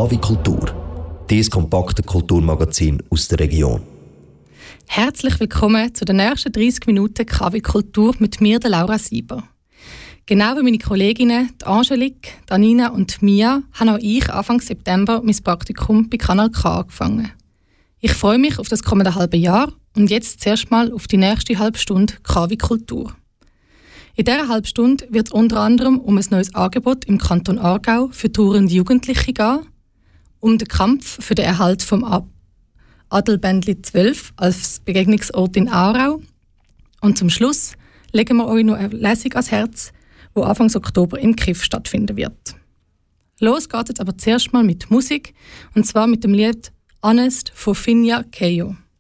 KW Kultur, dieses kompakte Kulturmagazin aus der Region. Herzlich willkommen zu den nächsten 30 Minuten KW Kultur mit mir, der Laura Sieber. Genau wie meine Kolleginnen, die Angelique, die Anina und Mia, habe auch ich Anfang September mein Praktikum bei Kanal K angefangen. Ich freue mich auf das kommende halbe Jahr und jetzt zuerst mal auf die nächste halbe Stunde KW Kultur. In dieser halben Stunde wird es unter anderem um ein neues Angebot im Kanton Aargau für trauernde Jugendliche gehen, um den Kampf für den Erhalt vom Adelbändli 12 als Begegnungsort in Aarau und zum Schluss legen wir euch noch eine Lesung ans Herz, die Anfang Oktober im KIF stattfinden wird. Los geht jetzt aber zuerst mal mit Musik, und zwar mit dem Lied «Honest» von Finja Keyo.